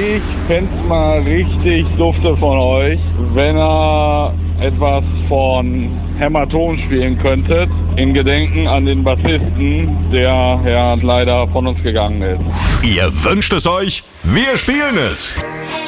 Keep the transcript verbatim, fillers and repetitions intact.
Ich fänd's mal richtig dufte von euch, wenn er etwas von Hämatom spielen könntet, in Gedenken an den Bassisten, der ja leider von uns gegangen ist. Ihr wünscht es euch, wir spielen es.